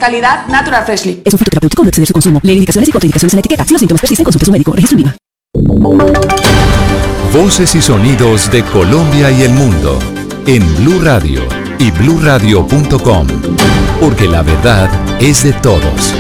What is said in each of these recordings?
Calidad Natural Freshly. Es un fruto terapéutico, no exceder su consumo. Leer indicaciones y contraindicaciones en la etiqueta. Si los síntomas persisten, consulte a su médico. Registro INVIMA. Voces y sonidos de Colombia y el mundo en Blue Radio y bluradio.com, porque la verdad es de todos.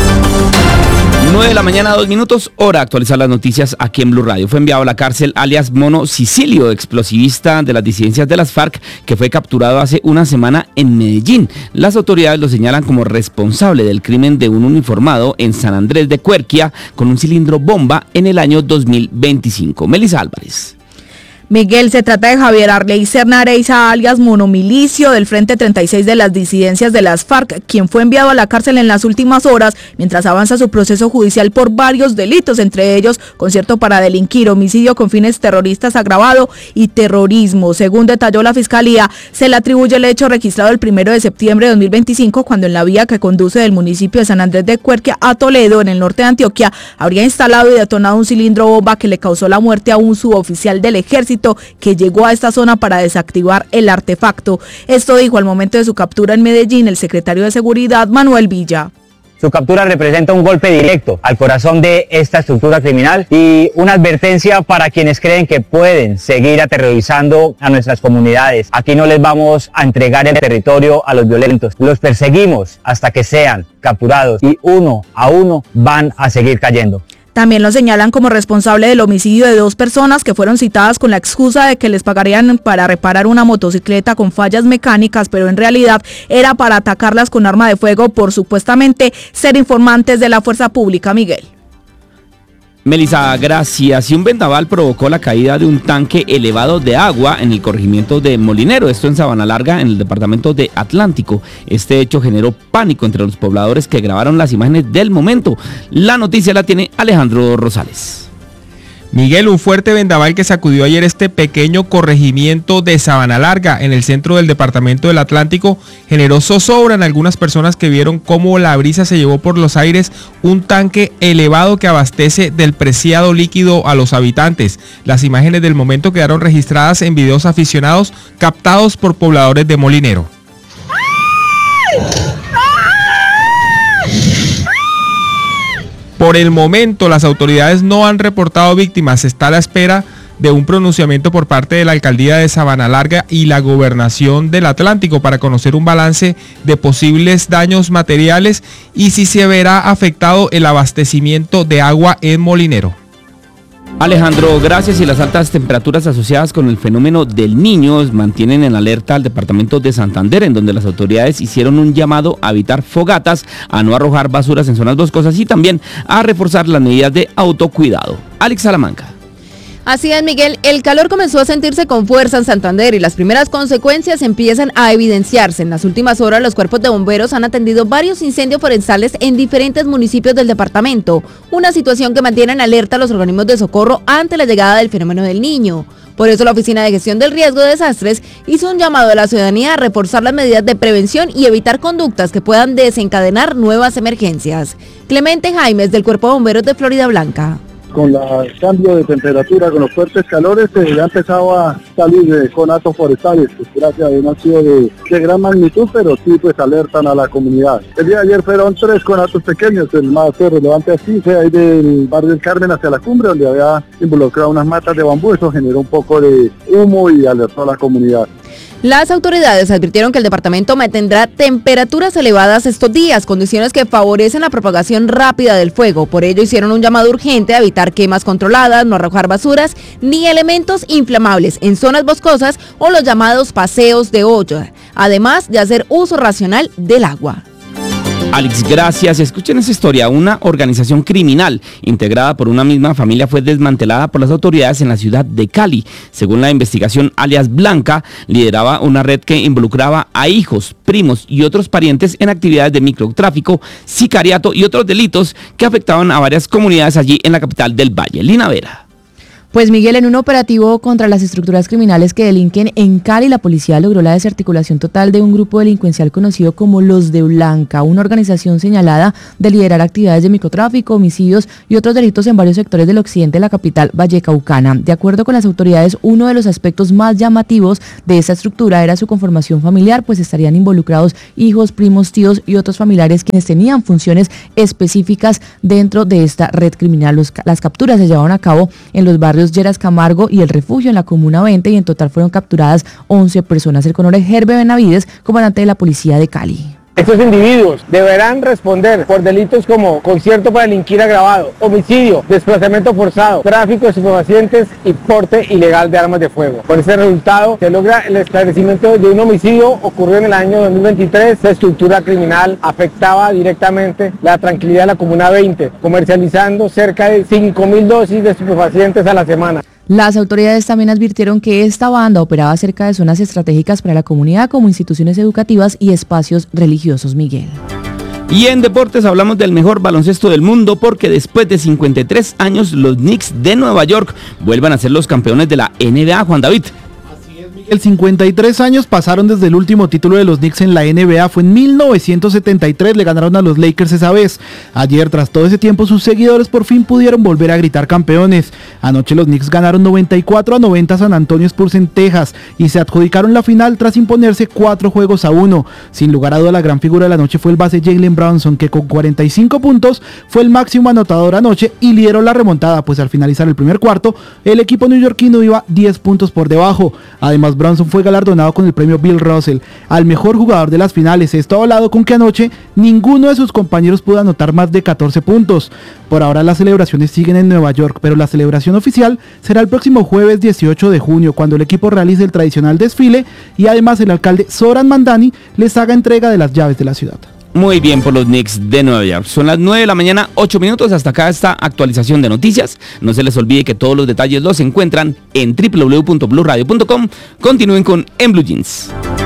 9:02 a.m, hora actualizar las noticias aquí en Blue Radio. Fue enviado a la cárcel alias Mono Sicilio, explosivista de las disidencias de las FARC, que fue capturado hace una semana en Medellín. Las autoridades lo señalan como responsable del crimen de un uniformado en San Andrés de Cuerquia con un cilindro bomba en el año 2025. Melissa Álvarez. Miguel, se trata de Javier Arley Cernareiza, alias Monomilicio, del Frente 36 de las disidencias de las FARC, quien fue enviado a la cárcel en las últimas horas, mientras avanza su proceso judicial por varios delitos, entre ellos concierto para delinquir, homicidio con fines terroristas agravado y terrorismo. Según detalló la Fiscalía, se le atribuye el hecho registrado el 1 de septiembre de 2025, cuando en la vía que conduce del municipio de San Andrés de Cuerquia a Toledo, en el norte de Antioquia, habría instalado y detonado un cilindro bomba que le causó la muerte a un suboficial del ejército que llegó a esta zona para desactivar el artefacto. Esto dijo al momento de su captura en Medellín el secretario de Seguridad, Manuel Villa. Su captura representa un golpe directo al corazón de esta estructura criminal y una advertencia para quienes creen que pueden seguir aterrorizando a nuestras comunidades. Aquí no les vamos a entregar el territorio a los violentos, los perseguimos hasta que sean capturados y uno a uno van a seguir cayendo. También lo señalan como responsable del homicidio de 2 personas que fueron citadas con la excusa de que les pagarían para reparar una motocicleta con fallas mecánicas, pero en realidad era para atacarlas con arma de fuego por supuestamente ser informantes de la fuerza pública. Miguel. Melissa, gracias. Y un vendaval provocó la caída de un tanque elevado de agua en el corregimiento de Molinero, esto en Sabana Larga, en el departamento de Atlántico. Este hecho generó pánico entre los pobladores que grabaron las imágenes del momento. La noticia la tiene Alejandro Rosales. Miguel, un fuerte vendaval que sacudió ayer este pequeño corregimiento de Sabana Larga en el centro del departamento del Atlántico generó zozobra en algunas personas que vieron cómo la brisa se llevó por los aires un tanque elevado que abastece del preciado líquido a los habitantes. Las imágenes del momento quedaron registradas en videos aficionados captados por pobladores de Molinero. Por el momento, las autoridades no han reportado víctimas. Se está a la espera de un pronunciamiento por parte de la alcaldía de Sabana Larga y la gobernación del Atlántico para conocer un balance de posibles daños materiales y si se verá afectado el abastecimiento de agua en Molinero. Alejandro, gracias. Y las altas temperaturas asociadas con el fenómeno del Niño mantienen en alerta al departamento de Santander, en donde las autoridades hicieron un llamado a evitar fogatas, a no arrojar basuras en zonas boscosas y también a reforzar las medidas de autocuidado. Alex Salamanca. Así es, Miguel, el calor comenzó a sentirse con fuerza en Santander y las primeras consecuencias empiezan a evidenciarse. En las últimas horas, los cuerpos de bomberos han atendido varios incendios forestales en diferentes municipios del departamento, una situación que mantiene en alerta a los organismos de socorro ante la llegada del fenómeno del Niño. Por eso la Oficina de Gestión del Riesgo de Desastres hizo un llamado a la ciudadanía a reforzar las medidas de prevención y evitar conductas que puedan desencadenar nuevas emergencias. Clemente Jaimes, del Cuerpo de Bomberos de Florida Blanca. Con el cambio de temperatura, con los fuertes calores, ya ha empezado a salir conatos forestales, que gracias a Dios no han sido de gran magnitud, pero sí pues alertan a la comunidad. El día de ayer fueron 3 conatos pequeños, el más relevante así fue ahí del barrio del Carmen hacia la cumbre, donde había involucrado unas matas de bambú, eso generó un poco de humo y alertó a la comunidad. Las autoridades advirtieron que el departamento mantendrá temperaturas elevadas estos días, condiciones que favorecen la propagación rápida del fuego. Por ello hicieron un llamado urgente a evitar quemas controladas, no arrojar basuras ni elementos inflamables en zonas boscosas o los llamados paseos de olla, además de hacer uso racional del agua. Alex, gracias. Escuchen esa historia. Una organización criminal integrada por una misma familia fue desmantelada por las autoridades en la ciudad de Cali. Según la investigación, alias Blanca lideraba una red que involucraba a hijos, primos y otros parientes en actividades de microtráfico, sicariato y otros delitos que afectaban a varias comunidades allí en la capital del Valle. Lina Vera. Pues Miguel, en un operativo contra las estructuras criminales que delinquen en Cali, la policía logró la desarticulación total de un grupo delincuencial conocido como Los de Blanca, una organización señalada de liderar actividades de microtráfico, homicidios y otros delitos en varios sectores del occidente de la capital vallecaucana. De acuerdo con las autoridades, uno de los aspectos más llamativos de esta estructura era su conformación familiar, pues estarían involucrados hijos, primos, tíos y otros familiares quienes tenían funciones específicas dentro de esta red criminal. Las capturas se llevaron a cabo en los barrios Lleras Camargo y El Refugio en la Comuna 20 y en total fueron capturadas 11 personas. El coronel Herbe Benavides, comandante de la policía de Cali. Estos individuos deberán responder por delitos como concierto para delinquir agravado, homicidio, desplazamiento forzado, tráfico de estupefacientes y porte ilegal de armas de fuego. Con este resultado se logra el esclarecimiento de un homicidio ocurrido en el año 2023. La estructura criminal afectaba directamente la tranquilidad de la Comuna 20, comercializando cerca de 5.000 dosis de estupefacientes a la semana. Las autoridades también advirtieron que esta banda operaba cerca de zonas estratégicas para la comunidad como instituciones educativas y espacios religiosos, Miguel. Y en deportes hablamos del mejor baloncesto del mundo porque después de 53 años los Knicks de Nueva York vuelvan a ser los campeones de la NBA, Juan David. El 53 años pasaron desde el último título de los Knicks en la NBA, fue en 1973, le ganaron a los Lakers esa vez. Ayer, tras todo ese tiempo, sus seguidores por fin pudieron volver a gritar campeones. Anoche los Knicks ganaron 94-90 a San Antonio Spurs en Texas y se adjudicaron la final tras imponerse 4-1. Sin lugar a duda, la gran figura de la noche fue el base Jalen Brunson, que con 45 puntos fue el máximo anotador anoche y lideró la remontada, pues al finalizar el primer cuarto, el equipo neoyorquino iba 10 puntos por debajo. Además, Brunson fue galardonado con el premio Bill Russell al mejor jugador de las finales. Esto hablado con que anoche ninguno de sus compañeros pudo anotar más de 14 puntos. Por ahora las celebraciones siguen en Nueva York, pero la celebración oficial será el próximo jueves 18 de junio, cuando el equipo realice el tradicional desfile y además el alcalde Zoran Mandani les haga entrega de las llaves de la ciudad. Muy bien por los Knicks de Nueva York. Son las 9 de la mañana, 8 minutos. Hasta acá esta actualización de noticias. No se les olvide que todos los detalles los encuentran en www.bluradio.com. Continúen con En Blue Jeans.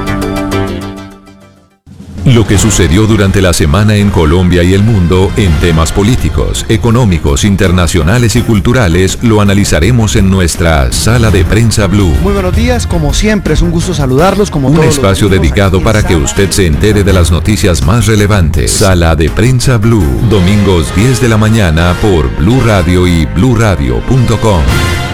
Lo que sucedió durante la semana en Colombia y el mundo en temas políticos, económicos, internacionales y culturales lo analizaremos en nuestra Sala de Prensa Blue. Muy buenos días, como siempre es un gusto saludarlos. Un espacio dedicado para que usted se entere de las noticias más relevantes. Sala de Prensa Blue, domingos 10 de la mañana por Blue Radio y bluradio.com.